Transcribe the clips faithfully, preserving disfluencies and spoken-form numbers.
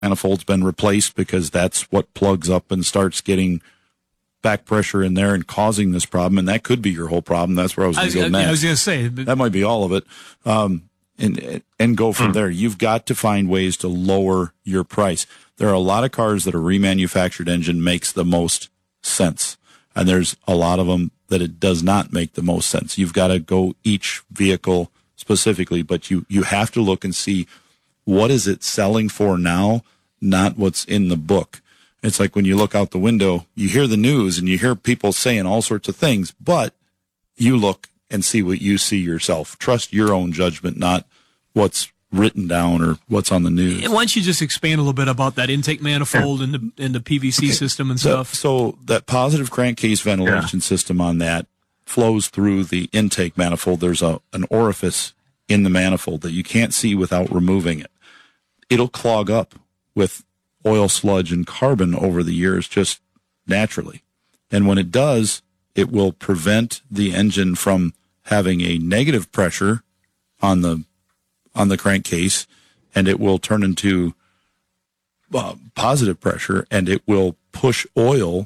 manifold's been replaced because that's what plugs up and starts getting back pressure in there and causing this problem. And that could be your whole problem. That's where I was going to go next. I was going to say. But... That might be all of it. Um, and and go from hmm. there. You've got to find ways to lower your price. There are a lot of cars that a remanufactured engine makes the most sense. And there's a lot of them that it does not make the most sense. You've got to go each vehicle specifically, but you, you have to look and see what is it selling for now, not what's in the book. It's like when you look out the window, you hear the news and you hear people saying all sorts of things, but you look and see what you see yourself. Trust your own judgment, not what's written down or what's on the news. Why don't you just expand a little bit about that intake manifold and the, and the P V C okay. system and stuff? The, so that positive crankcase ventilation yeah. system on that flows through the intake manifold. There's a an orifice in the manifold that you can't see without removing it. It'll clog up with oil sludge and carbon over the years just naturally. And when it does, it will prevent the engine from having a negative pressure on the on the crankcase, and it will turn into uh, positive pressure, and it will push oil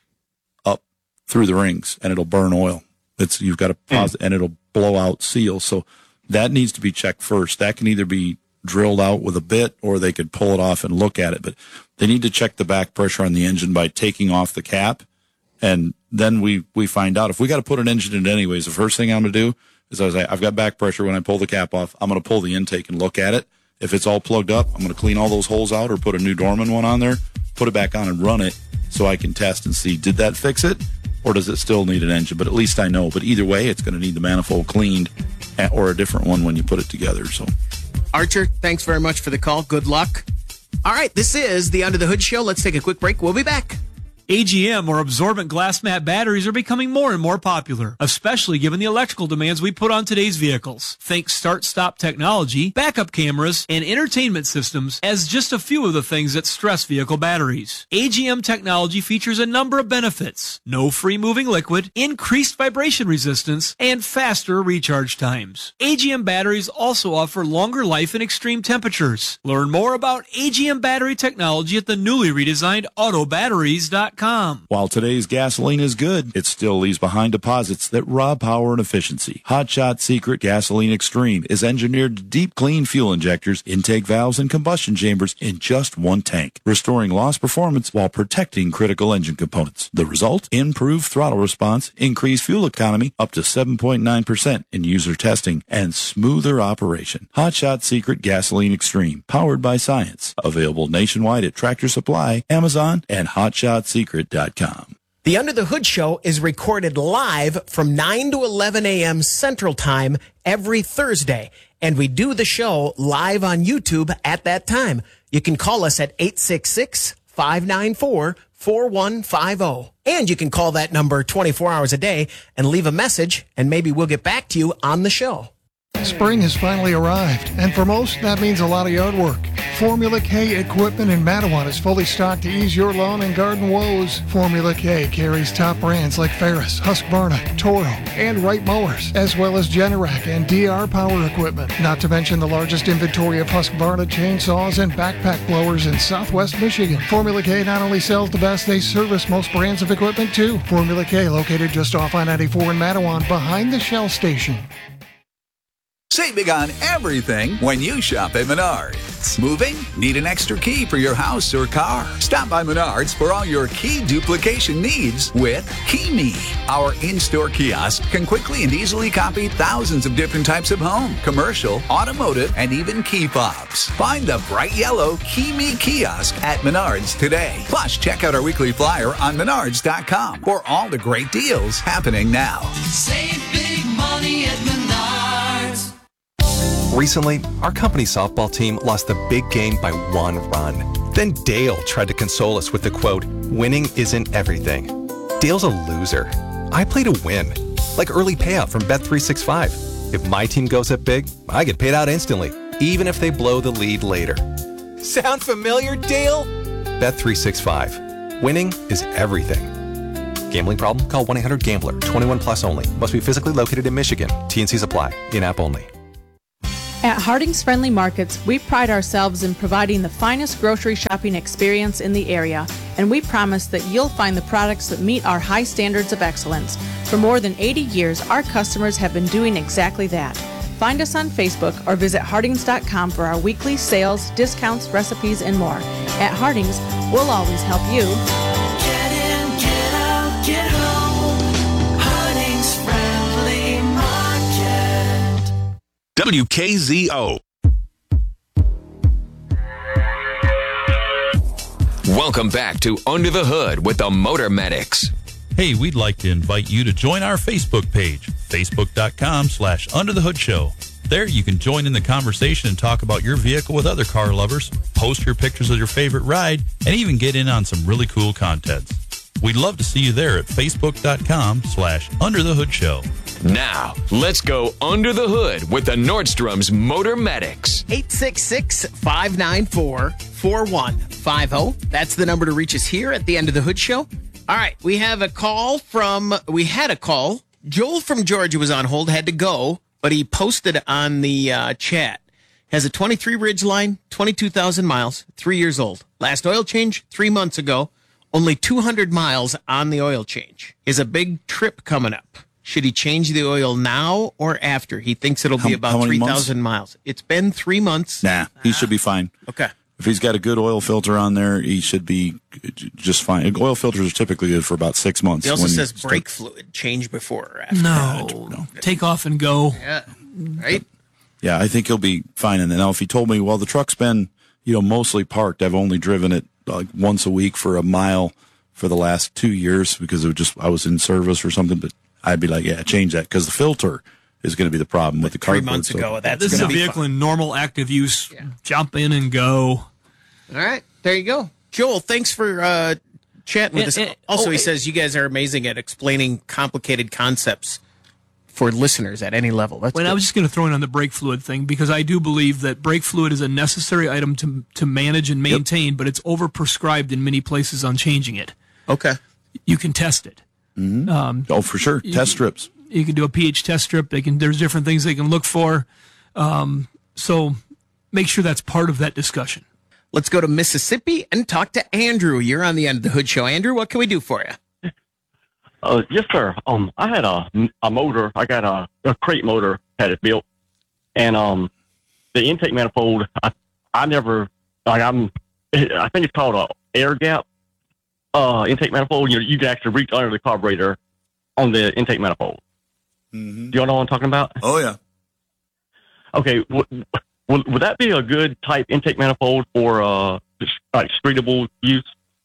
up through the rings, and it'll burn oil. It's you've got a positive, mm. and it'll blow out seal. So that needs to be checked first. That can either be drilled out with a bit, or they could pull it off and look at it. But they need to check the back pressure on the engine by taking off the cap, and then we we find out if we got to put an engine in it anyways. The first thing I'm going to do is I was like, I've got back pressure. When I pull the cap off, I'm going to pull the intake and look at it. If it's all plugged up, I'm going to clean all those holes out or put a new Dorman one on there, put it back on and run it so I can test and see, did that fix it or does it still need an engine? But at least I know. But either way, it's going to need the manifold cleaned or a different one when you put it together. So, Archer, thanks very much for the call. Good luck. All right, this is the Under the Hood Show. Let's take a quick break. We'll be back. A G M, or absorbent glass mat batteries, are becoming more and more popular, especially given the electrical demands we put on today's vehicles. Think start-stop technology, backup cameras, and entertainment systems as just a few of the things that stress vehicle batteries. A G M technology features a number of benefits: no free-moving liquid, increased vibration resistance, and faster recharge times. A G M batteries also offer longer life in extreme temperatures. Learn more about A G M battery technology at the newly redesigned auto batteries dot com. While today's gasoline is good, it still leaves behind deposits that rob power and efficiency. Hot Shot Secret Gasoline Extreme is engineered to deep clean fuel injectors, intake valves, and combustion chambers in just one tank, restoring lost performance while protecting critical engine components. The result? Improved throttle response, increased fuel economy up to seven point nine percent in user testing, and smoother operation. Hot Shot Secret Gasoline Extreme, powered by science. Available nationwide at Tractor Supply, Amazon, and hot shot secret dot com. The Under the Hood Show is recorded live from nine to eleven a.m. Central Time every Thursday, and we do the show live on YouTube at that time. You can call us at eight six six, five nine four, four one five zero. And you can call that number twenty-four hours a day and leave a message, and maybe we'll get back to you on the show. Spring has finally arrived, and for most, that means a lot of yard work. Formula K equipment in Matawan is fully stocked to ease your lawn and garden woes. Formula K carries top brands like Ferris, Husqvarna, Toro, and Wright mowers, as well as Generac and D R power equipment. Not to mention the largest inventory of Husqvarna chainsaws and backpack blowers in Southwest Michigan. Formula K not only sells the best, they service most brands of equipment too. Formula K, located just off I ninety-four in Matawan, behind the Shell station. Save big on everything when you shop at Menards. Moving? Need an extra key for your house or car? Stop by Menards for all your key duplication needs with KeyMe. Our in-store kiosk can quickly and easily copy thousands of different types of home, commercial, automotive, and even key fobs. Find the bright yellow KeyMe kiosk at Menards today. Plus, check out our weekly flyer on menards dot com for all the great deals happening now. Save big money at Menards. Recently, our company softball team lost the big game by one run. Then Dale tried to console us with the quote, "Winning isn't everything." Dale's a loser. I play to win. Like early payout from Bet three sixty-five. If my team goes up big, I get paid out instantly, even if they blow the lead later. Sound familiar, Dale? Bet three sixty-five. Winning is everything. Gambling problem? Call one eight hundred gambler. twenty-one plus only. Must be physically located in Michigan. T and C's apply. In-app only. At Harding's Friendly Markets, we pride ourselves in providing the finest grocery shopping experience in the area, and we promise that you'll find the products that meet our high standards of excellence. For more than eighty years, our customers have been doing exactly that. Find us on Facebook or visit hardings dot com for our weekly sales, discounts, recipes, and more. At Harding's, we'll always help you. Get in, get out, get home. Harding's Friendly Market. W K Z O. Welcome back to Under the Hood with the Motor Medics. Hey, we'd like to invite you to join our Facebook page, facebook.com slash Under the Hood Show. There you can join in the conversation and talk about your vehicle with other car lovers, post your pictures of your favorite ride, and even get in on some really cool contests. We'd love to see you there at facebook.com slash Under the Hood Show. Now, let's go under the hood with the Nordstrom's Motor Medics. eight six six, five nine four, four one five zero. That's the number to reach us here at the End of the Hood Show. All right, we have a call from, we had a call. Joel from Georgia was on hold, had to go, but he posted on the uh, chat. Has a twenty-three Ridgeline, twenty-two thousand miles, three years old. Last oil change, three months ago. Only two hundred miles on the oil change. He has a big trip coming up. Should he change the oil now or after? He thinks it'll How- be how about many three months? thousand miles. It's been three months. Nah, he should be fine. Okay. If he's got a good oil filter on there, he should be j- just fine. Oil filters are typically good for about six months. He also when you says start- brake fluid change before or after. No. Take off and go. Yeah. Right? Yeah, I think he'll be fine. And then now if he told me, well, the truck's been, you know, mostly parked. I've only driven it like once a week for a mile for the last two years because it was just, I was in service or something, but I'd be like, yeah, change that because the filter is going to be the problem with the car. Three months ago, that's This is a gonna be vehicle fine. in normal active use. Jump in and go. All right, there you go. Joel, thanks for uh, chatting with And- us. and- Also, oh, he it- says you guys are amazing at explaining complicated concepts for listeners at any level. That's When I good. was just going to throw in on the brake fluid thing because I do believe that brake fluid is a necessary item to to manage and maintain, but it's overprescribed in many places on changing it. Okay. You can test it. Mhm. Um, oh, for sure. Test strips. You can do a pH test strip. They can. There's different things they can look for. Um, so make sure that's part of that discussion. Let's go to Mississippi and talk to Andrew. You're on the End of the Hood Show. Andrew, what can we do for you? Uh, yes, sir. Um, I had a a motor. I got a, a crate motor had it built, and um, the intake manifold. I I never like I'm. I think it's called a air gap uh intake manifold. You you can actually reach under the carburetor on the intake manifold. Mm-hmm. Do y'all know what I'm talking about? Oh yeah. Okay. W- would would that be a good type intake manifold for uh just, like streetable use?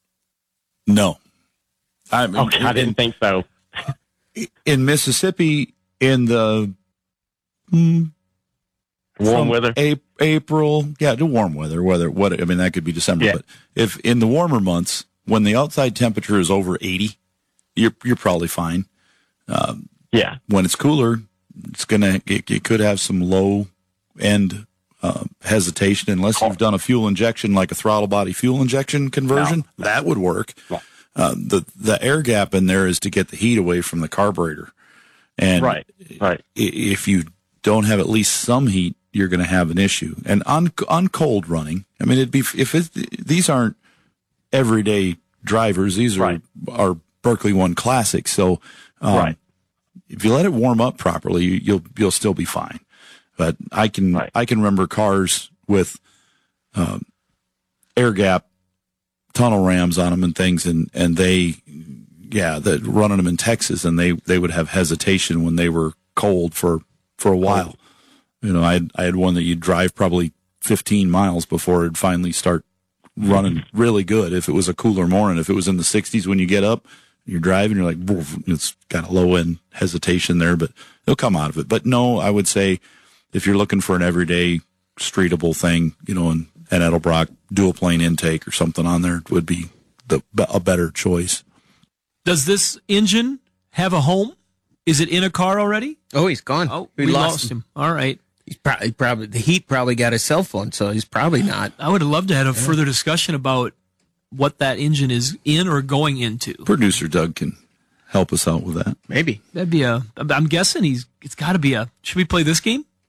No. I mean, Okay, I in- didn't think so. in Mississippi in the mm, Warm from weather? A- April, yeah, the warm weather, weather, what I mean that could be December, Yeah. but if in the warmer months when the outside temperature is over eighty, you're you're probably fine. Um, yeah. When it's cooler, it's gonna it, it could have some low end uh, hesitation unless you've done a fuel injection like a throttle body fuel injection conversion. No. That would work. Uh, the the air gap in there is to get the heat away from the carburetor, and Right, right. i- if you don't have at least some heat, you're going to have an issue. And on on cold running, I mean, it'd be if it, these aren't everyday drivers; these are Right. are Berkeley One classics. So, um, Right. if you let it warm up properly, you, you'll you'll still be fine. But I can I can remember cars with um, air gap tunnel rams on them and things, and and they, yeah, that running them in Texas, and they they would have hesitation when they were cold for for a while. You know, I had, I had one that you'd drive probably fifteen miles before it'd finally start running really good. If it was a cooler morning, if it was in the sixties when you get up, you're driving, you're like, "Woof," it's got a low end hesitation there, but it'll come out of it. But no, I would say if you're looking for an everyday streetable thing, you know, and an Edelbrock dual plane intake or something on there would be the a better choice. Does this engine have a home? Is it in a car already? Oh, he's gone. Oh, we, we lost, lost him. him. All right. He's probably, probably the heat probably got his cell phone, so he's probably not. I would have loved to have a further discussion about what that engine is in or going into. Producer Doug can help us out with that. Maybe That'd be a. I'm guessing he's. It's got to be a. Should we play this game?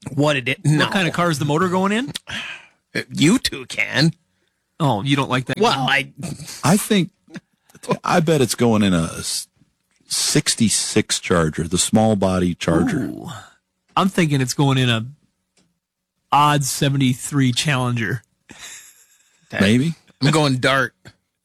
What did it? No. What kind of car is the motor going in? You two can. Oh, you don't like that? Well, I, I think, I bet it's going in a sixty-six Charger, the small body Charger. Ooh. I'm thinking it's going in a odd seventy-three Challenger. Maybe. I'm going Dart.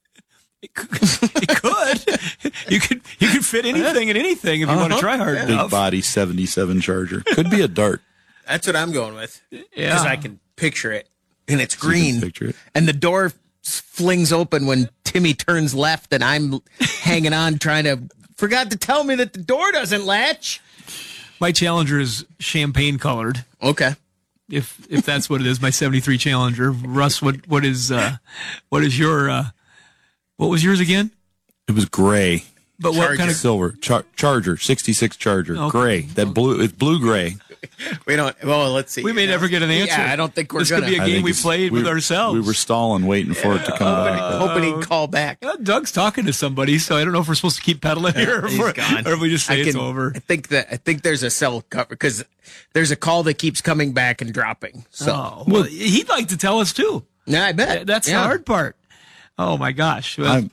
It could. It could. You could. You could fit anything in anything if you uh-huh. want to try hard Big enough. body seventy-seven Charger. Could be a Dart. That's what I'm going with. Yeah. Because I can picture it. And it's So you can green. picture it. And the door flings open when Timmy turns left, and I'm hanging on trying to. Forgot to tell me that the door doesn't latch. My Challenger is champagne colored. Okay. If if that's what it is, my seventy-three Challenger. Russ, what what is uh, what is your uh, what was yours again? It was gray. But what Charger. kind of Silver. Char- Charger. sixty-six Charger. Okay. Gray. That blue. It's blue gray. We don't. Well, let's see. We may never get an answer. Yeah, I don't think we're this gonna. could be a I game think we it's- played we- with ourselves. We were stalling, waiting for it to come hoping, back. hoping he'd call back. Uh, Doug's talking to somebody, so I don't know if we're supposed to keep pedaling here, or, He's if, gone. or if we just say I it's can- over. I think that I think there's a cell cover because there's a call that keeps coming back and dropping. So Oh, well, he'd like to tell us too. yeah, I bet That's yeah. the hard part. Oh my gosh! Well, I'm-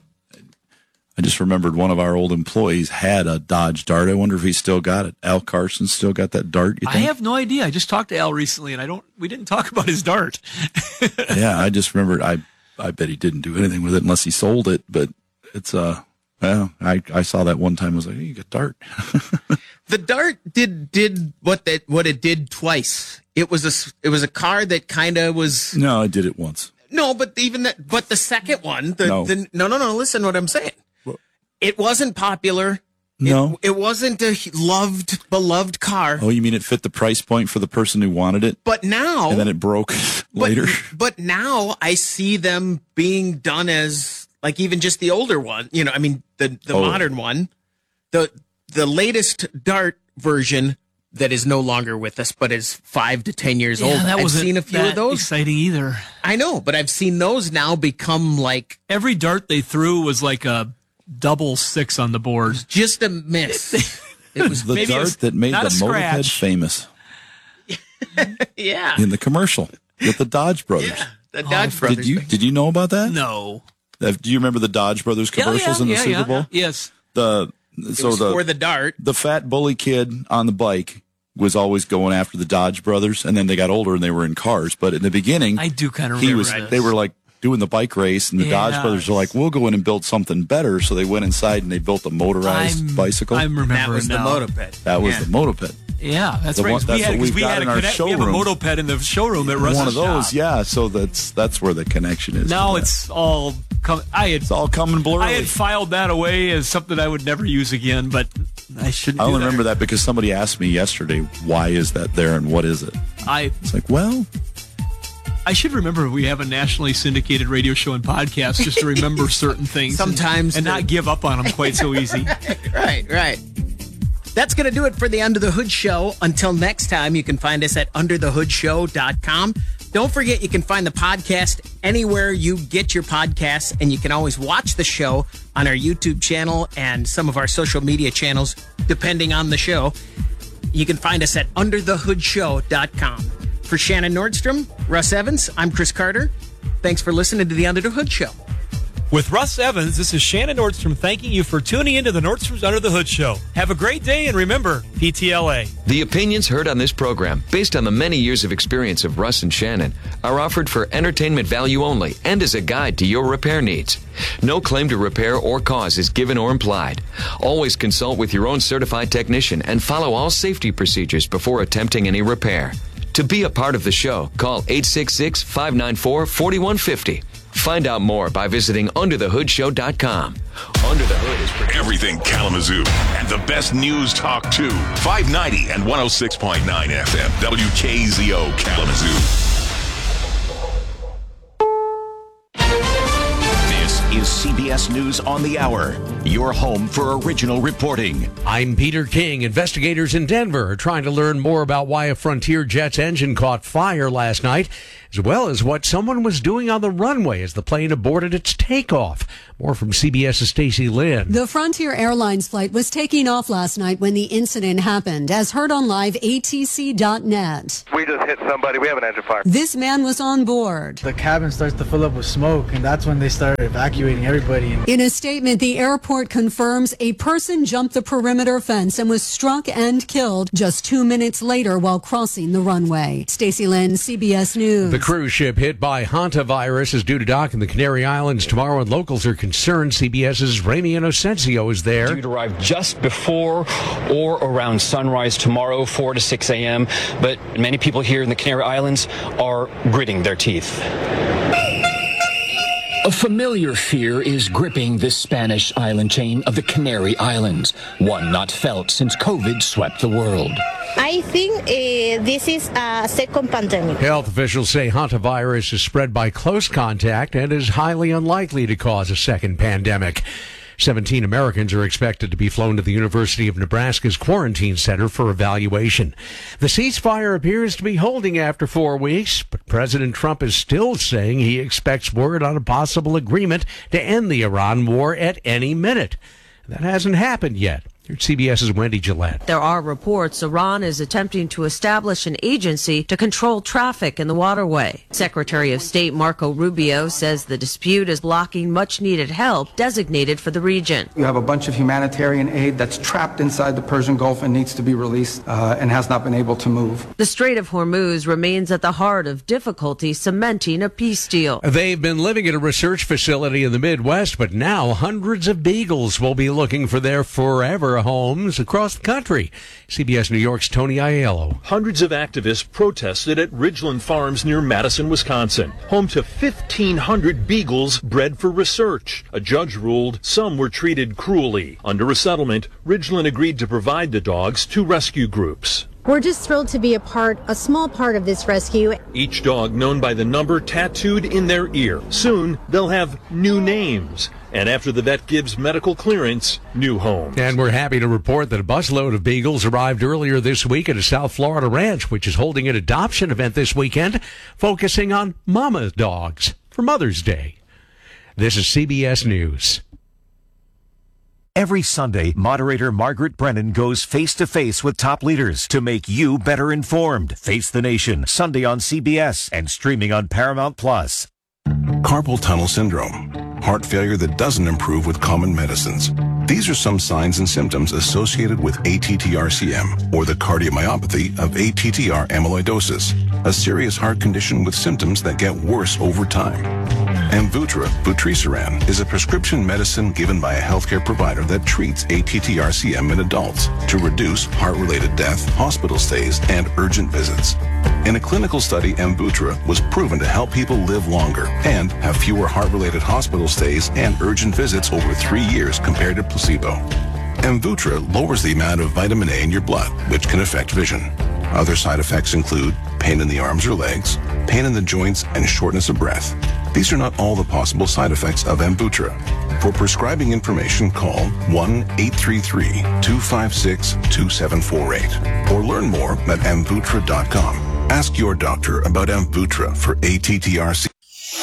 I just remembered one of our old employees had a Dodge Dart. I wonder if he still got it. Al Carson still got that Dart, you I think? have no idea. I just talked to Al recently, and I don't. We didn't talk about his Dart. Yeah, I just remembered. I I bet he didn't do anything with it unless he sold it. But it's uh, well, I I saw that one time. I was like, hey, you got Dart. The Dart did did what that what it did twice. It was a it was a car that kind of was No, I did it once. no, but even that but the second one, the, No. the no no no. Listen, to what I'm saying. It wasn't popular. No. It, it wasn't a loved beloved car. Oh, you mean it fit the price point for the person who wanted it, But now, and then it broke but, later? But now I see them being done as like even just the older one. You know, I mean the the Oh. modern one, the the latest Dart version that is no longer with us, but is five to ten years old. that I've wasn't seen a few that of those. exciting either. I know, but I've seen those now become like Every Dart they threw was like a double six on the board. just a miss. It was The Maybe Dart it's that made not the a moped scratch. famous yeah, in the commercial with the Dodge Brothers. yeah. The Dodge Oh, Brothers. Did you thing. did you know about that? No. Uh, Do you remember the Dodge Brothers commercials yeah, in the yeah, Super yeah. Bowl? Yes. The It so was the for the Dart. the fat bully kid on the bike was always going after the Dodge Brothers, and then they got older and they were in cars. But in the beginning, I do kind of he remember was this. they were like doing the bike race, and the Dodge Yes. Brothers were like, "We'll go in and build something better." So they went inside and they built a motorized I'm- bicycle. I'm remembering That was the now. moped. that was Yeah. the moped. Yeah, that's The right. one- 'cause we that's had, what 'cause we've we got had in a our connect, we have a showroom. motoped in the showroom at Russ's One of those, shop. yeah. So that's that's where the connection is. Now to that. it's all come. I had it's all coming blurry. I had filed that away as something I would never use again, but I shouldn't. I do only that. remember that because somebody asked me yesterday, "Why is that there and what is it?" I It's like, well, I should remember we have a nationally syndicated radio show and podcast just to remember certain things Sometimes and, and the- not give up on them quite so easy. Right, right. That's going to do it for the Under the Hood Show. Until next time, you can find us at under the hood show dot com. Don't forget, you can find the podcast anywhere you get your podcasts, and you can always watch the show on our YouTube channel and some of our social media channels, depending on the show. You can find us at under the hood show dot com. For Shannon Nordstrom, Russ Evans, I'm Chris Carter. Thanks for listening to the Under the Hood Show. With Russ Evans, this is Shannon Nordstrom thanking you for tuning into the Nordstrom's Under the Hood Show. Have a great day, and remember, P T L A. The opinions heard on this program, based on the many years of experience of Russ and Shannon, are offered for entertainment value only and as a guide to your repair needs. No claim to repair or cause is given or implied. Always consult with your own certified technician and follow all safety procedures before attempting any repair. To be a part of the show, call eight six six, five nine four, four one five zero. Find out more by visiting under the hood show dot com. Under the Hood is produced. Everything Kalamazoo and the best news talk too. five ninety and one oh six point nine F M. W K Z O Kalamazoo. This is C B S News on the Hour, your home for original reporting. I'm Peter King. Investigators in Denver are trying to learn more about why a Frontier jet's engine caught fire last night as well as what someone was doing on the runway as the plane aborted its takeoff. More from CBS's Stacey Lynn. The Frontier Airlines flight was taking off last night when the incident happened, as heard on live A T C dot net. We just hit somebody. We have an engine fire. This man was on board. The cabin starts to fill up with smoke, and that's when they started evacuating everybody. In a statement, the airport confirms a person jumped the perimeter fence and was struck and killed just two minutes later while crossing the runway. Stacey Lynn, C B S News. The cruise ship hit by hantavirus is due to dock in the Canary Islands tomorrow, and locals are concerned. CBS's Ramy Inocencio is there. Due to arrive just before or around sunrise tomorrow, four to six a.m., but many people here in the Canary Islands are gritting their teeth. A familiar fear is gripping the Spanish island chain of the Canary Islands, one not felt since COVID swept the world. I think uh, this is a second pandemic. Health officials say hantavirus is spread by close contact and is highly unlikely to cause a second pandemic. seventeen Americans are expected to be flown to the University of Nebraska's quarantine center for evaluation. The ceasefire appears to be holding after four weeks, but President Trump is still saying he expects word on a possible agreement to end the Iran war at any minute. That hasn't happened yet. Here's CBS's Wendy Gillette. There are reports Iran is attempting to establish an agency to control traffic in the waterway. Secretary of State Marco Rubio says the dispute is blocking much-needed help designated for the region. You have a bunch of humanitarian aid that's trapped inside the Persian Gulf and needs to be released uh, and has not been able to move. The Strait of Hormuz remains at the heart of difficulty cementing a peace deal. They've been living at a research facility in the Midwest, but now hundreds of beagles will be looking for their forever homes across the country. C B S New York's Tony Aiello. Hundreds of activists protested at Ridgeland Farms near Madison, Wisconsin, home to fifteen hundred beagles bred for research. A judge ruled some were treated cruelly. Under a settlement, Ridgeland agreed to provide the dogs to rescue groups. We're just thrilled to be a part, a small part of this rescue. Each dog known by the number tattooed in their ear. Soon, they'll have new names. And after the vet gives medical clearance, new homes. And we're happy to report that a busload of beagles arrived earlier this week at a South Florida ranch, which is holding an adoption event this weekend, focusing on mama dogs for Mother's Day. This is C B S News. Every Sunday, moderator Margaret Brennan goes face-to-face with top leaders to make you better informed. Face the Nation, Sunday on C B S and streaming on Paramount Plus. Carpal tunnel syndrome, heart failure that doesn't improve with common medicines. These are some signs and symptoms associated with A T T R C M, or the cardiomyopathy of A T T R amyloidosis, a serious heart condition with symptoms that get worse over time. Amvuttra, vutrisiran, is a prescription medicine given by a healthcare provider that treats A T T R C M in adults to reduce heart-related death, hospital stays, and urgent visits. In a clinical study, Amvuttra was proven to help people live longer and have fewer heart-related hospital stays and urgent visits over three years compared to placebo. Amvuttra lowers the amount of vitamin A in your blood, which can affect vision. Other side effects include pain in the arms or legs, pain in the joints, and shortness of breath. These are not all the possible side effects of Amvuttra. For prescribing information, call one eight three three, two five six, two seven four eight or learn more at amvuttra dot com. Ask your doctor about Amvuttra for A T T R C.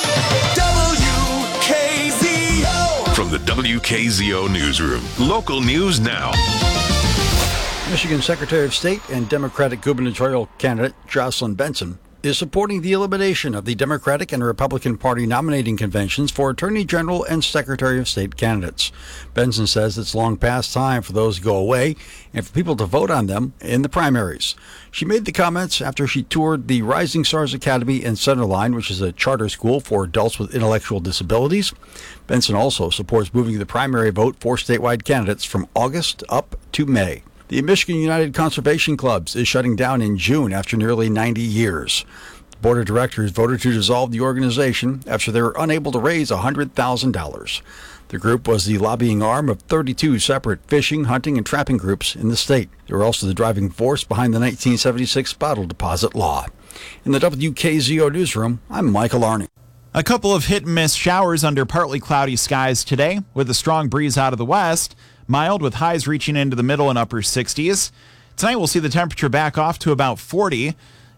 W K Z O. From the W K Z O newsroom, local news now. Michigan Secretary of State and Democratic gubernatorial candidate Jocelyn Benson is supporting the elimination of the Democratic and Republican Party nominating conventions for Attorney General and Secretary of State candidates. Benson says it's long past time for those to go away and for people to vote on them in the primaries. She made the comments after she toured the Rising Stars Academy in Centerline, which is a charter school for adults with intellectual disabilities. Benson also supports moving the primary vote for statewide candidates from August up to May. The Michigan United Conservation Clubs is shutting down in June after nearly ninety years. The board of directors voted to dissolve the organization after they were unable to raise one hundred thousand dollars. The group was the lobbying arm of thirty-two separate fishing, hunting, and trapping groups in the state. They were also the driving force behind the nineteen seventy-six bottle deposit law. In the W K Z O newsroom, I'm Michael Arney. A couple of hit-and-miss showers under partly cloudy skies today, with a strong breeze out of the west. Mild with highs reaching into the middle and upper sixties. Tonight we'll see the temperature back off to about forty.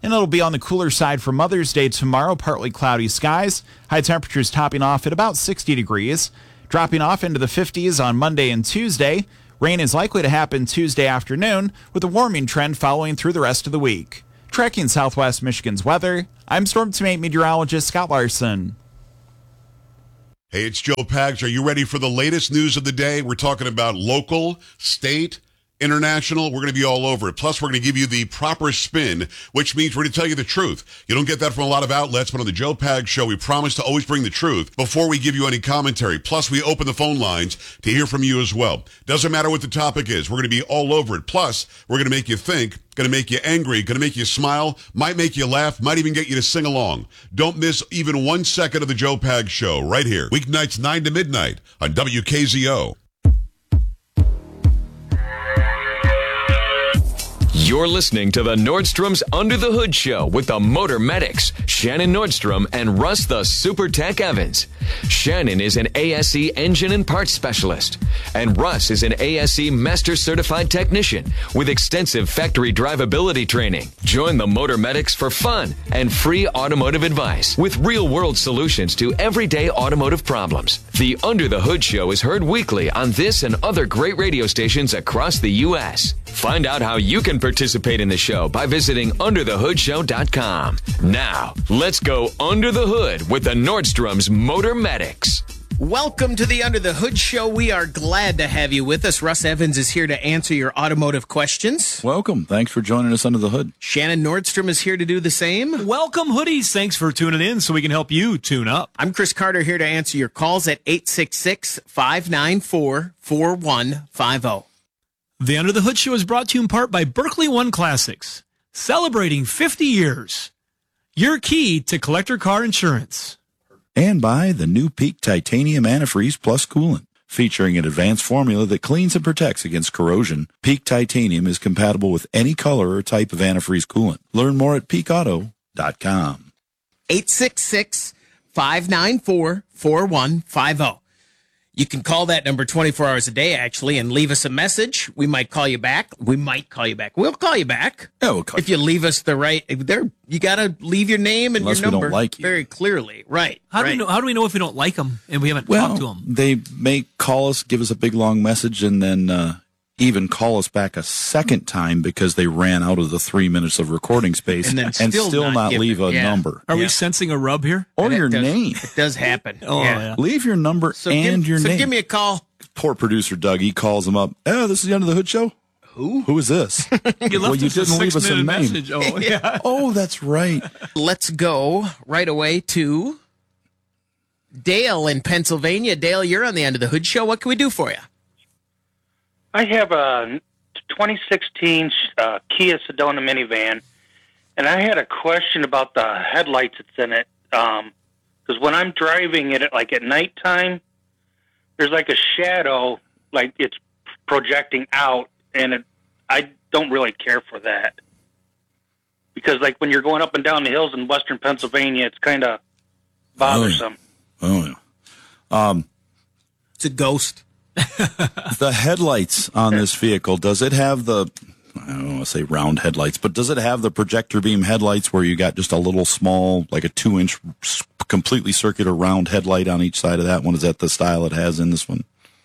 And it'll be on the cooler side for Mother's Day tomorrow, partly cloudy skies. High temperatures topping off at about sixty degrees. Dropping off into the fifties on Monday and Tuesday. Rain is likely to happen Tuesday afternoon, with a warming trend following through the rest of the week. Tracking Southwest Michigan's weather, I'm Storm Team eight meteorologist Scott Larson. Hey, it's Joe Pags. Are you ready for the latest news of the day? We're talking about local, state, international. We're going to be all over it. Plus, we're going to give you the proper spin, which means we're going to tell you the truth. You don't get that from a lot of outlets, but on the Joe Pags Show, we promise to always bring the truth before we give you any commentary. Plus, we open the phone lines to hear from you as well. Doesn't matter what the topic is. We're going to be all over it. Plus, we're going to make you think, going to make you angry, going to make you smile, might make you laugh, might even get you to sing along. Don't miss even one second of the Joe Pags Show right here. Weeknights nine to midnight on W K Z O. You're listening to the Nordstrom's Under the Hood Show with the Motor Medics, Shannon Nordstrom and Russ the Super Tech Evans. Shannon is an A S E engine and parts specialist, and Russ is an A S E Master Certified Technician with extensive factory drivability training. Join the Motor Medics for fun and free automotive advice with real-world solutions to everyday automotive problems. The Under the Hood Show is heard weekly on this and other great radio stations across the U S Find out how you can participate in the show by visiting under the hood show dot com. Now, let's go under the hood with the Nordstrom's Motor Medics. Welcome to the Under the Hood Show. We are glad to have you with us. Russ Evans is here to answer your automotive questions. Welcome. Thanks for joining us under the hood. Shannon Nordstrom is here to do the same. Welcome, hoodies. Thanks for tuning in so we can help you tune up. I'm Chris Carter here to answer your calls at eight six six, five nine four, four one five zero. The Under the Hood Show is brought to you in part by Berkeley One Classics, celebrating fifty years. Your key to collector car insurance. And by the new Peak Titanium Antifreeze Plus Coolant. Featuring an advanced formula that cleans and protects against corrosion, Peak Titanium is compatible with any color or type of antifreeze coolant. Learn more at peak auto dot com. eight six six, five nine four, four one five zero. You can call that number twenty-four hours a day, actually, and leave us a message. We might call you back. We might call you back. We'll call you back. Yeah, we'll call if you leave us the right, there, you got to leave your name and Unless your number we don't like you. very clearly. Right. How right. do we know? How do we know if we don't like them and we haven't Well, talked to them? they may call us, give us a big long message, and then uh, even call us back a second time because they ran out of the three minutes of recording space And then still not not give leave it- a yeah. number. Are Yeah. we sensing a rub here? Or And it your does- name. It does happen. Oh, yeah. yeah. Leave your number So and give, your so name. give me a call. Poor producer Doug, he calls him up. Oh, this is the Under the Hood Show? Who? Who is this? You well, left you us a didn't leave us a six-minute name. message. Oh, yeah. Oh, that's right. Let's go right away to Dale in Pennsylvania. Dale, you're on the End of the Hood Show. What can we do for you? I have a twenty sixteen uh, Kia Sedona minivan, and I had a question about the headlights that's in it. Because when I'm driving it, like at nighttime, there's like a shadow, like it's projecting out, and it, I don't really care for that. Because like when you're going up and down the hills in western Pennsylvania, it's kind of bothersome. Oh, yeah. Um, it's a ghost. The headlights on this vehicle, does it have the, I don't want to say round headlights, but does it have the projector beam headlights where you got just a little small, like a two inch, completely circular round headlight on each side of that one? Is that the style it has in this one?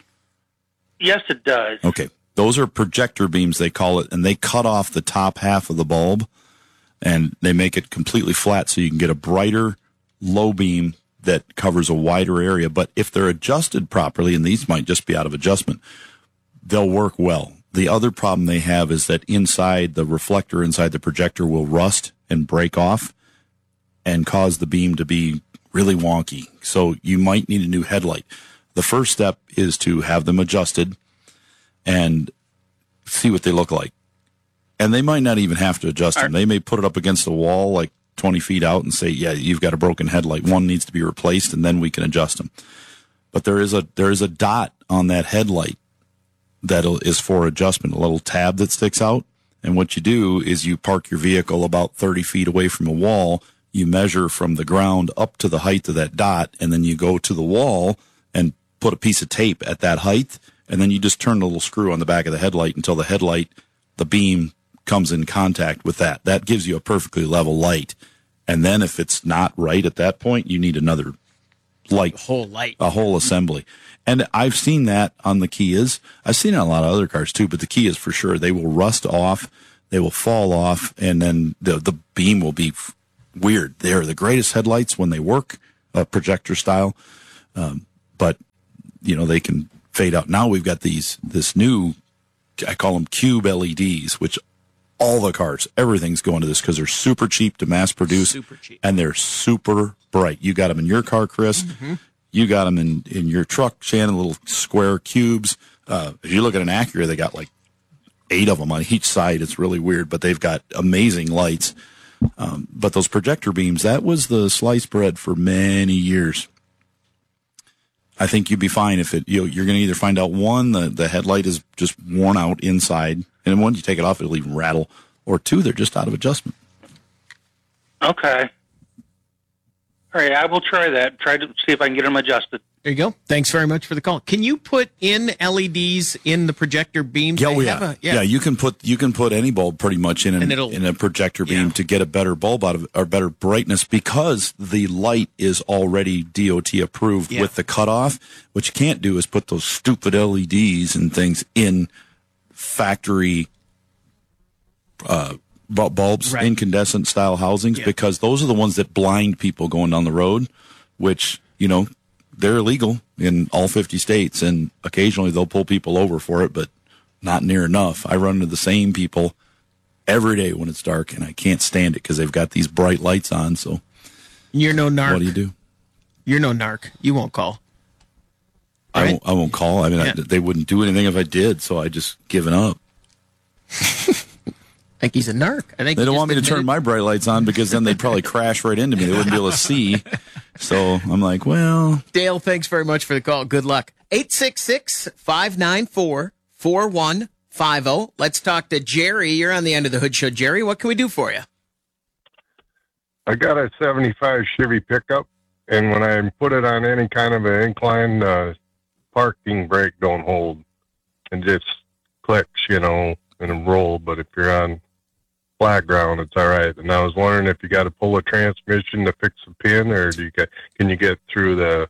Yes, it does. Okay. Those are projector beams, they call it, and they cut off the top half of the bulb, and they make it completely flat so you can get a brighter low beam that covers a wider area. But if they're adjusted properly, and these might just be out of adjustment, they'll work well. The other problem they have is that inside the reflector, inside the projector, will rust and break off and cause the beam to be really wonky. So you might need a new headlight. The first step is to have them adjusted and see what they look like. And they might not even have to adjust them. They may put it up against the wall like twenty feet out and say, yeah, you've got a broken headlight. One needs to be replaced, and then we can adjust them. But there is a there is a dot on that headlight that is for adjustment, a little tab that sticks out. And what you do is you park your vehicle about thirty feet away from a wall. You measure from the ground up to the height of that dot, and then you go to the wall and put a piece of tape at that height, and then you just turn the little screw on the back of the headlight until the headlight, the beam, comes in contact with that. That gives you a perfectly level light. And then if it's not right at that point, you need another light. A whole light. A whole assembly. And I've seen that on the Kias. I've seen it on a lot of other cars too, but the Kias for sure, they will rust off, they will fall off, and then the the beam will be f- weird. They're the greatest headlights when they work, uh, projector style. Um, but, you know, they can fade out. Now we've got these, this new, I call them cube L E Ds, which all the cars, everything's going to this because they're super cheap to mass produce. Super cheap. And they're super bright. You got them in your car, Chris. Mm-hmm. You got them in, in your truck, Shannon, little square cubes. Uh, if you look at an Acura, they got like eight of them on each side. It's really weird, but they've got amazing lights. Um, but those projector beams, that was the sliced bread for many years. I think you'd be fine if it, you know, you're going to either find out one, the, the headlight is just worn out inside, and once you take it off, it'll even rattle, or two, they're just out of adjustment. Okay. All right, I will try that. Try to see if I can get them adjusted. There you go. Thanks very much for the call. Can you put in L E Ds in the projector beams? Yeah, They oh, have yeah. a- yeah. You can put you can put any bulb pretty much in And an, it'll- in a projector beam to get a better bulb out of it, or better brightness, because the light is already D O T approved Yeah. with the cutoff. What you can't do is put those stupid L E Ds and things in factory uh, bu- bulbs, Right. incandescent style housings, Yeah. because those are the ones that blind people going down the road, which, you know, they're illegal in all fifty states, and occasionally they'll pull people over for it, but not near enough. I run into the same people every day when it's dark, and I can't stand it because they've got these bright lights on. So You're no narc. what do you do? You're no narc. You won't call. I won't, I won't call. I mean, Yeah. I, they wouldn't do anything if I did, so I just given up. I think he's a narc. I think They he don't just want me to turn admitted- my bright lights on because then they'd probably crash right into me. They wouldn't be able to see. So I'm like, well, Dale, thanks very much for the call. Good luck. eight six six, five nine four, four one five zero. Let's talk to Jerry. You're on the End of the Hood Show. Jerry, what can we do for you? I got a seventy-five Chevy pickup, and when I put it on any kind of an incline, uh, parking brake don't hold. And just clicks, you know, and a roll. But if you're on flat ground, it's all right. And I was wondering if you got to pull a transmission to fix the pin, or do you get, can you get through the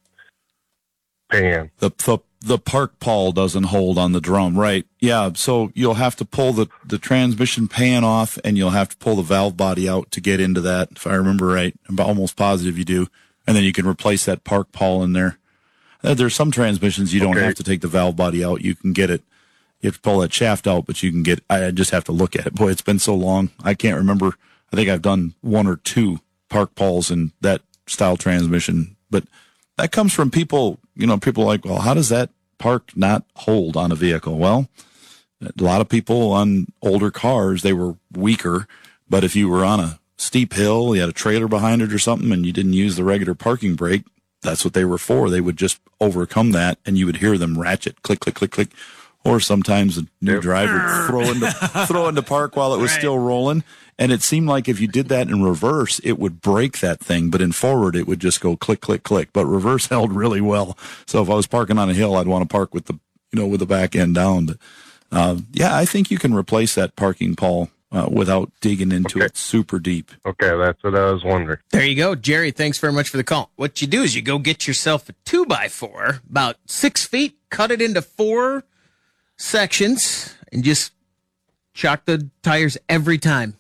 pan? the, the the park pawl doesn't hold on the drum, right? Yeah, so you'll have to pull the, the transmission pan off, and you'll have to pull the valve body out to get into that, if I remember right. I'm almost positive you do. And then you can replace that park pawl in there. Uh, There's some transmissions you don't Okay. have to take the valve body out. You can get it. You have to pull that shaft out, but you can get, I just have to look at it. Boy, it's been so long. I can't remember. I think I've done one or two park pawls in that style transmission, but that comes from people, you know, people like, well, how does that park not hold on a vehicle? Well, a lot of people on older cars, they were weaker, but if you were on a steep hill, you had a trailer behind it or something, and you didn't use the regular parking brake, that's what they were for. They would just overcome that, and you would hear them ratchet, click, click, click, click. Or sometimes a new driver would throw into, throw into park while it was still rolling. And it seemed like if you did that in reverse, it would break that thing. But in forward, it would just go click, click, click. But reverse held really well. So if I was parking on a hill, I'd want to park with the, you know, with the back end down. But, uh, yeah, I think you can replace that parking pawl uh, without digging into Okay. it super deep. Okay, that's what I was wondering. There you go. Jerry, thanks very much for the call. What you do is you go get yourself a two by four, about six feet, cut it into four sections, and just shock the tires every time.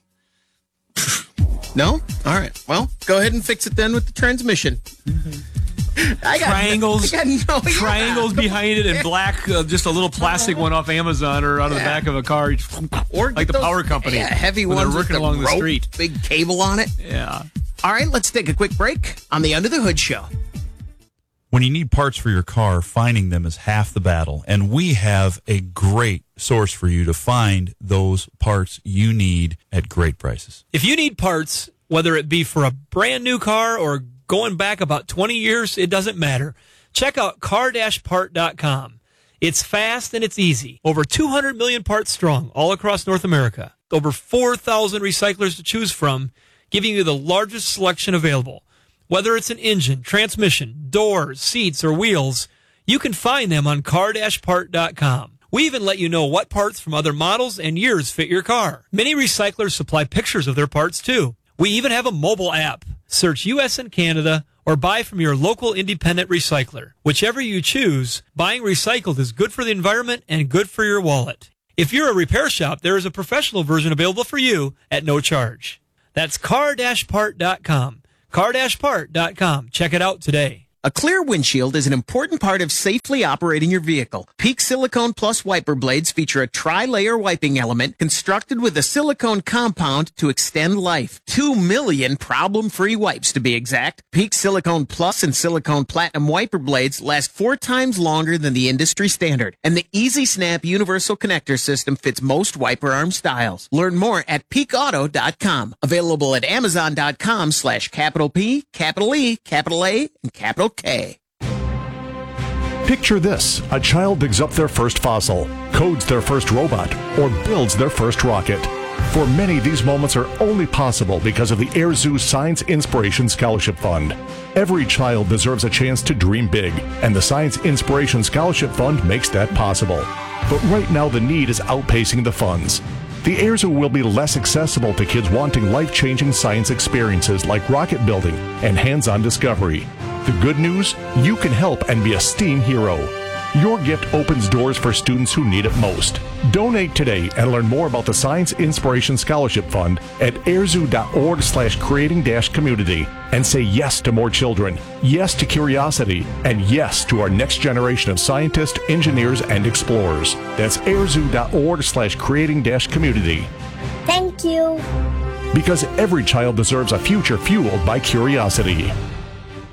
No? All right. Well, go ahead and fix it then with the transmission. I got triangles, I got no, yeah. triangles behind it, and black, uh, just a little plastic one off Amazon or out of the back of a car, Or like the those- power company. Yeah, heavy when ones they're with working the along the rope, street. big cable on it. Yeah. All right, let's take a quick break on the Under the Hood Show. When you need parts for your car, finding them is half the battle. And we have a great source for you to find those parts you need at great prices. If you need parts, whether it be for a brand new car or going back about twenty years, it doesn't matter. Check out car dash part dot com. It's fast and it's easy. Over two hundred million parts strong all across North America. Over four thousand recyclers to choose from, giving you the largest selection available. Whether it's an engine, transmission, doors, seats, or wheels, you can find them on car dash part dot com. We even let you know what parts from other models and years fit your car. Many recyclers supply pictures of their parts too. We even have a mobile app. Search U S and Canada or buy from your local independent recycler. Whichever you choose, buying recycled is good for the environment and good for your wallet. If you're a repair shop, there is a professional version available for you at no charge. That's car dash part dot com. car dash part dot com. Check it out today. A clear windshield is an important part of safely operating your vehicle. Peak Silicone Plus wiper blades feature a tri-layer wiping element constructed with a silicone compound to extend life. Two million problem-free wipes to be exact. Peak Silicone Plus and Silicone Platinum wiper blades last four times longer than the industry standard. And the Easy Snap Universal Connector System fits most wiper arm styles. Learn more at peak auto dot com. Available at amazon dot com slash capital P, capital E, capital A, and capital K. Picture this. A child digs up their first fossil, codes their first robot, or builds their first rocket. For many, these moments are only possible because of the Air Zoo Science Inspiration Scholarship Fund. Every child deserves a chance to dream big, and the Science Inspiration Scholarship Fund makes that possible. But right now, the need is outpacing the funds. The Air Zoo will be less accessible to kids wanting life-changing science experiences like rocket building and hands-on discovery. The good news? You can help and be a STEAM hero. Your gift opens doors for students who need it most. Donate today and learn more about the Science Inspiration Scholarship Fund at airzoo.org slash creating dash community and say yes to more children, yes to curiosity, and yes to our next generation of scientists, engineers, and explorers. That's airzoo.org slash creating dash community. Thank you. Because every child deserves a future fueled by curiosity.